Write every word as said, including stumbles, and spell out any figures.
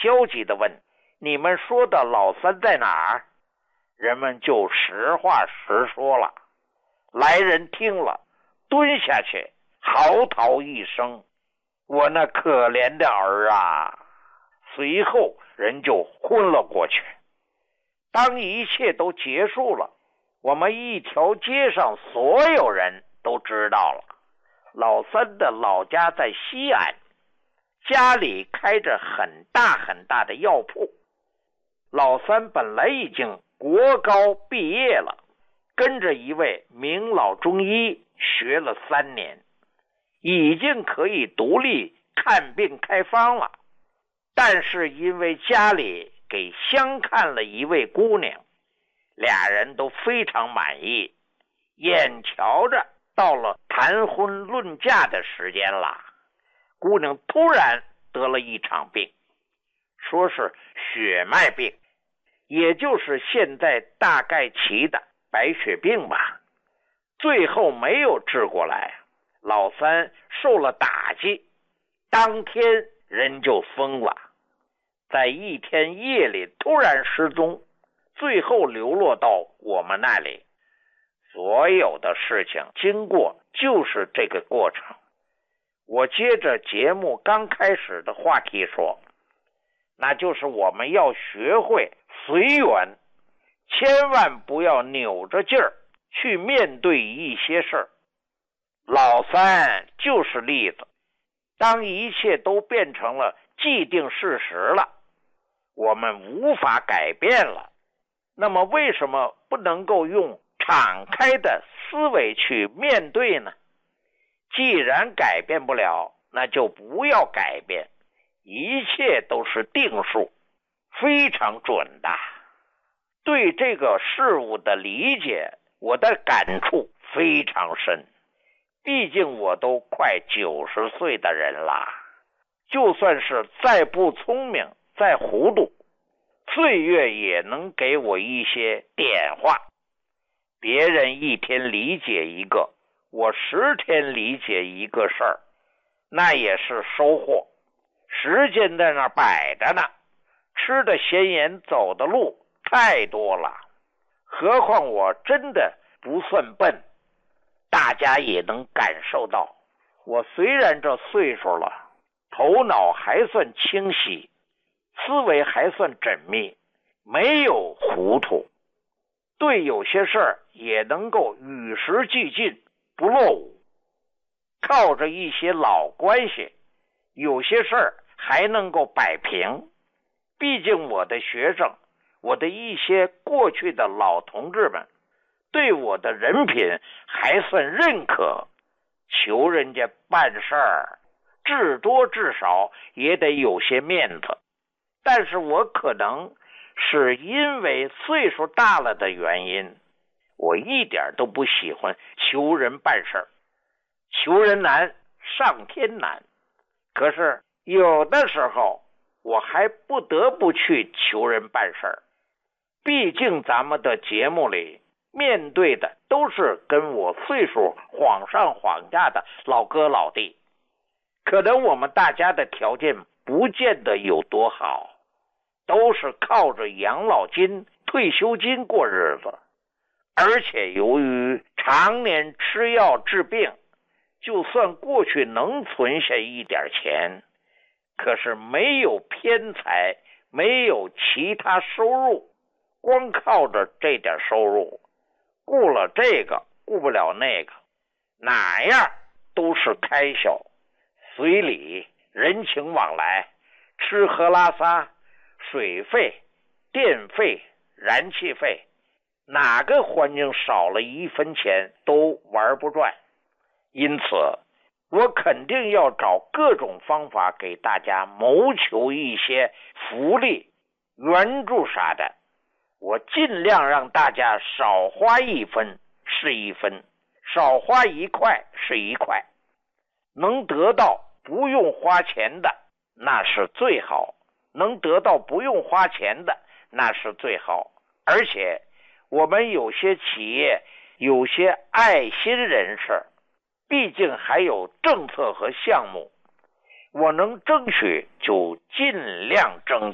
焦急地问：你们说的老三在哪儿？人们就实话实说了。来人听了，蹲下去嚎啕一声：我那可怜的儿啊！随后人就昏了过去。当一切都结束了，我们一条街上所有人都知道了，老三的老家在西安，家里开着很大很大的药铺。老三本来已经国高毕业了，跟着一位名老中医学了三年，已经可以独立看病开方了。但是因为家里给相看了一位姑娘，俩人都非常满意，眼瞧着到了谈婚论嫁的时间了，姑娘突然得了一场病，说是血脉病，也就是现在大概期的白血病吧。最后没有治过来，老三受了打击，当天人就疯了，在一天夜里突然失踪，最后流落到我们那里。所有的事情经过就是这个过程。我接着节目刚开始的话题说，那就是我们要学会随缘，千万不要扭着劲儿去面对一些事儿。老三就是例子，当一切都变成了既定事实了，我们无法改变了，那么为什么不能够用敞开的思维去面对呢？既然改变不了，那就不要改变，一切都是定数，非常准的。对这个事物的理解，我的感触非常深。毕竟我都快九十岁的人了，就算是再不聪明再糊涂，岁月也能给我一些点化。别人一天理解一个，我十天理解一个事儿，那也是收获。时间在那摆着呢，吃的咸盐走的路太多了，何况我真的不算笨。大家也能感受到，我虽然这岁数了，头脑还算清晰，思维还算缜密，没有糊涂，对有些事儿也能够与时俱进，不落伍。靠着一些老关系，有些事儿还能够摆平。毕竟我的学生，我的一些过去的老同志们，对我的人品还算认可，求人家办事儿，至多至少也得有些面子。但是我可能是因为岁数大了的原因，我一点都不喜欢求人办事儿。求人难，上天难。可是有的时候我还不得不去求人办事儿。毕竟咱们的节目里面对的都是跟我岁数晃上晃下的老哥老弟，可能我们大家的条件不见得有多好，都是靠着养老金、退休金过日子，而且由于常年吃药治病，就算过去能存下一点钱，可是没有偏财，没有其他收入，光靠着这点收入，顾了这个顾不了那个，哪样都是开销，随礼、人情往来、吃喝拉撒、水费、电费、燃气费，哪个环境少了一分钱都玩不转。因此我肯定要找各种方法给大家谋求一些福利、援助啥的，我尽量让大家少花一分是一分，少花一块是一块，能得到不用花钱的那是最好，能得到不用花钱的那是最好。而且我们有些企业，有些爱心人士，毕竟还有政策和项目，我能争取就尽量争取。